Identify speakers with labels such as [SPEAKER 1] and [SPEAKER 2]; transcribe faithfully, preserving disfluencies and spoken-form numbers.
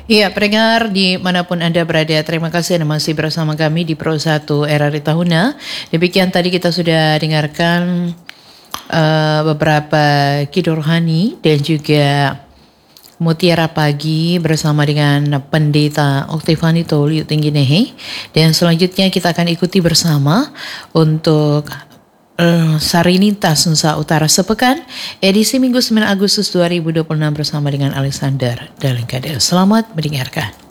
[SPEAKER 1] Iya, pendengar dimanapun Anda berada, terima kasih Anda masih bersama kami di Pro satu R R I Tahuna. Demikian tadi kita sudah dengarkan uh, beberapa Kidul Rohani dan juga Mutiara Pagi bersama dengan Pendeta Oktivani Tolu Tingginehe. Dan selanjutnya kita akan ikuti bersama untuk Uh, Sarinitas Nusa Utara Sepekan edisi Minggu sembilan Agustus dua ribu dua puluh enam bersama dengan Alexander Dalingkade. Selamat mendengarkan.